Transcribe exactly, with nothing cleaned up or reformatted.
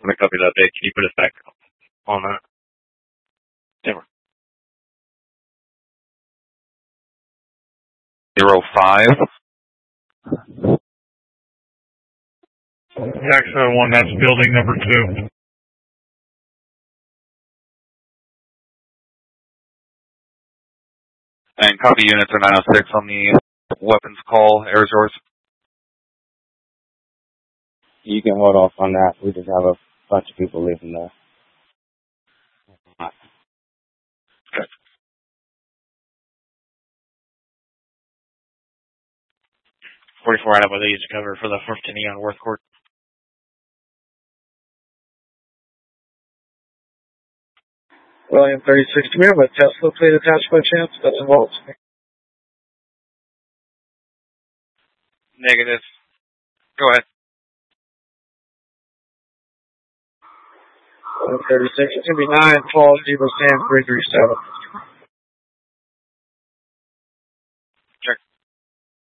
I'm going to copy that update. Can you put us back on that? Never. Zero five. Actually, one, that's building number two. And copy units are nine oh six on the weapons call, air yours. You can hold off on that. We just have a bunch of people leaving there. Okay. forty-four out of what they used to cover for the fourth Kenny on Worth Court. William thirty-six, do we have a Tesla plate attached by chance? That's involved. Negative. Go ahead. William thirty-six, it's going to be nine, twelve, zero, Sam, three three seven.